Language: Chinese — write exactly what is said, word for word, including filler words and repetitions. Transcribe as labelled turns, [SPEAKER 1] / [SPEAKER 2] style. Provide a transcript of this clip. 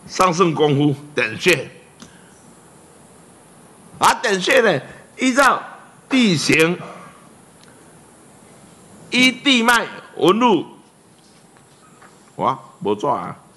[SPEAKER 1] 上乘功夫点穴，啊，点穴呢，依照地形、依地脉纹路，哇，无错啊。